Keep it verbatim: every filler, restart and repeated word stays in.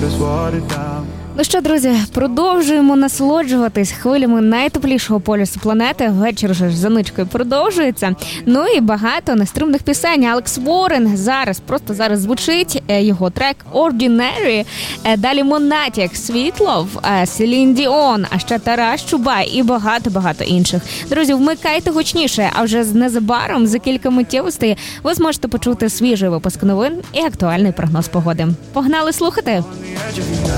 Ну що, друзі, продовжуємо насолоджуватись хвилями найтеплішого полюсу планети. Вечір вже ж за ничкою продовжується. Ну і багато нестримних пісень. Алекс Уоррен зараз, просто зараз звучить його трек Ordinary. Далі Монатік, Sweet Love, Селін Діон, а ще Тарас Чубай і багато-багато інших. Друзі, вмикайте гучніше, а вже незабаром, за кілька миттєвостей, ви зможете почути свіжий випуск новин і актуальний прогноз погоди. Погнали слухати!